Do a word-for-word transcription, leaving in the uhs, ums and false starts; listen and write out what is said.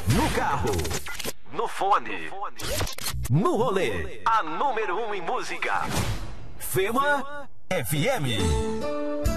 No carro, no fone, no rolê. A número um em música. Fema F M.